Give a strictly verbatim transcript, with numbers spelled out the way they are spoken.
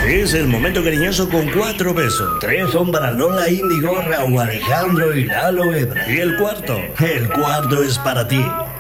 Es el momento cariñoso con cuatro besos. Tres son para Lola Índigo, Raúl Alejandro y Lalo Ebra. ¿Y el cuarto? El cuarto es para ti.